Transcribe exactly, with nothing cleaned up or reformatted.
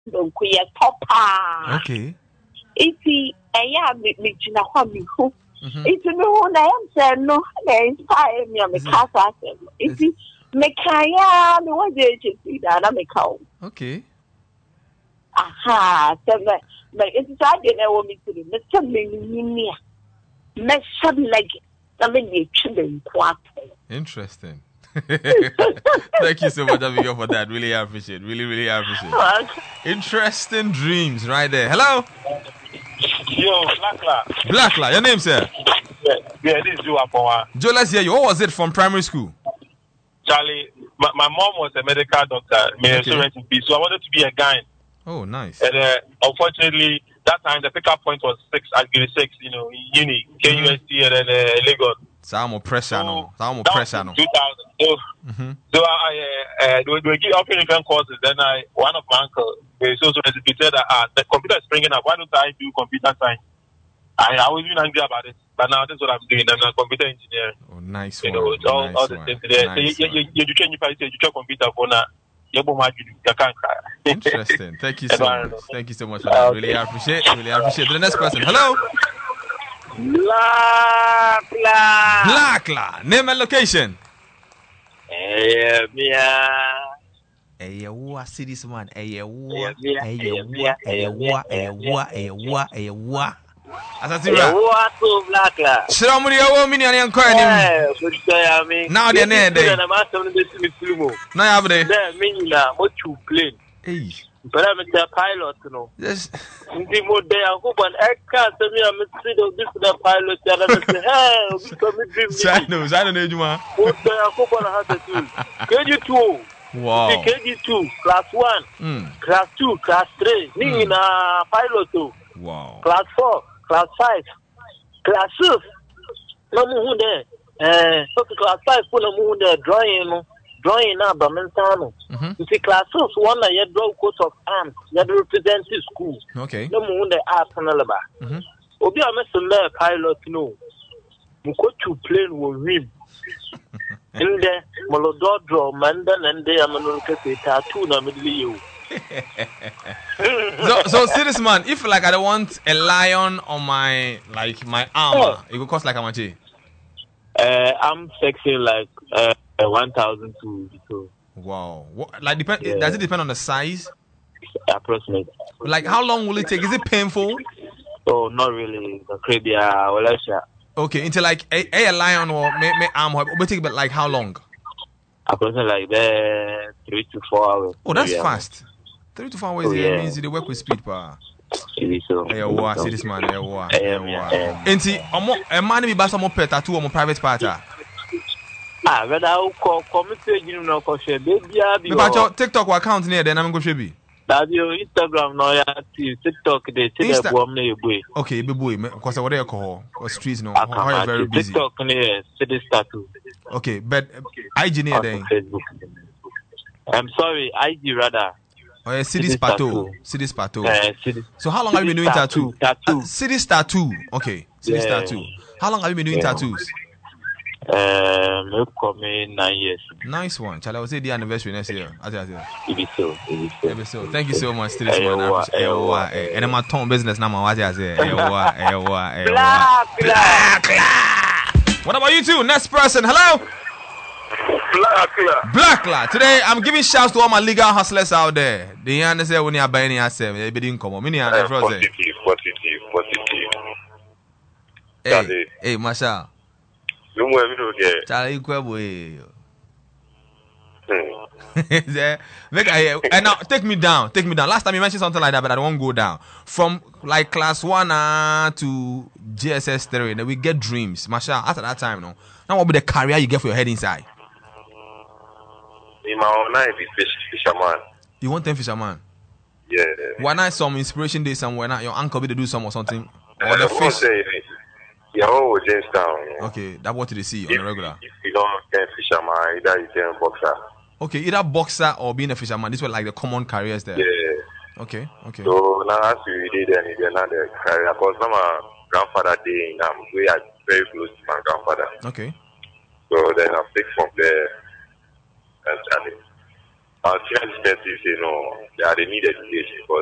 don't queer papa. Okay. Iti, I am me China Hobby who. It's no, I am said no, they inspire me on the casa. Iti, Mekaya, no one day to see that I'm a cow. Okay. Aha, so it's I didn't want me to do. Mister Minia. Make some like somebody children quack. Interesting. Thank you so much, Abigail, for that. Really appreciate. Really, really appreciate. Interesting dreams, right there. Hello. Yo, Blackla. Blackla, your name, sir? Yeah, yeah this is you, Apowa. Joe, let's hear you. What was it from primary school? Charlie, my, my mom was a medical doctor, okay. So I wanted to be a guy. Oh, nice. And uh, unfortunately, that time the pickup point was six at grade six, you know, uni, K U S T, mm-hmm. and then uh, Lagos. Some pressure, so, no. Some pressure, no. two thousand. So, mm-hmm. so I, uh, uh, they were give offering different courses. Then I, one of my uncles, they so so said that uh, the computer is springing up. Why don't I do computer science? I, I was even angry about it, but now that's what I'm doing. I'm a computer engineer. Oh, nice you one. know, it's all, nice all the same today. Nice so you, you, you, you change your you change computer for now. Interesting. Thank you so much. Thank you so much for that. Okay. Really appreciate. Really appreciate. The next person. Hello. Blackla. Blackla. Name and location. Eh, yeah. Eh, what city this one? Eh, what? Eh, what? Eh, what? Eh, what? Eh, what? Eh, what? Asatira. What to Blackla? Shramuri owo mini ani anko ani. Eh, so say me. Now they na dey. Na ma so dey see film. Na ya bude. There me na mo chu plane. Eh. But I'm the pilot no. Yes. Ndi mo dey anko ban e can say me am see this the pilot and I say hey, we come dream. Sai no, sai no ejuma. Mo dey anko ban ha the two. K G two. Wow. K G two, class one, mm. class two, class three. Me mm. na pilot too. Wow. Class four. Class five, class six, no more there. Eh, so class five, put no more there. Drawing, drawing now, but mentano. You see, class six, one that you draw coat of arms, you represent the school. Okay. No more there. Ask another bar. Obi, I'm a pilot. No, you go to plane with him. In there, Molodor draw, Mandan, and they are Manolka tattoo, na middle you. so, so serious man, if like I don't want a lion on my like my arm, oh. It will cost like how much? Uh, I'm fixing like uh, one thousand two. Wow, what, like depend? Yeah. Does it depend on the size? Approximately. Like how long will it take? Is it painful? Oh, not really. The crabia, well, sure. Okay, into like a, a lion or may, may arm, will take but like how long? Approximately like that three to four hours. Oh, that's yeah. fast. Three to four hours oh, yeah. means they work with speed, pa. Hey, wow, see this man, hey, wow, hey, wow. Enti, omo, a man be basa mo pet tattoo or mo private party. Ah, but I will call committee, you know, for share. Baby, but your TikTok account near then I'm going to be. That your Instagram now, yeah, TikTok they say that one day boy. Okay, be boy, because what they call or streets no, how very busy. TikTok near city tattoo. Okay, but I G near then. I'm sorry, I G rather. Oh, yeah, City's Pato. City's Pato. Uh, so how long have you been doing tattoo? Tattoo. Uh, City's Tattoo. Okay. City's yeah. Tattoo. How long have you been doing yeah. tattoos? Um, coming nine years. Nice one. Charlie, I will say the anniversary next year. It is so. It is so. Thank you so much, City's man. And I'm a ton business now. What I say? What about you two? Next person. Hello. Blackla. Blackla. Today I'm giving shouts to all my legal hustlers out there. The understand when you are buying your self, they didn't come on. Many are positive, positive, positive. Hey, hey, Masha. No more video here. Charlie, boy. Make I and now take me down, take me down. Last time you mentioned something like that, but I don't want to go down. From like class one uh, to G S S three, then we get dreams. Masha, after that time, no. Now what be the career you get for your head inside? In my own life, fish, fisherman. You want them fisherman? Yeah. Why not some inspiration day somewhere? Not your uncle be to do some or something. Or uh, the fish. Say, yeah, oh, Jamestown. Yeah. Okay, that's what they see if, on the regular. If you don't get fisherman, either you can boxer. Okay, either boxer or being a fisherman. These were like the common careers there. Yeah. Okay. Okay. So now as we did then they're not the career because now my grandfather day now we are very close to my grandfather. Okay. So then I pick from there and, and our senior assistants say no, they, are, they need education.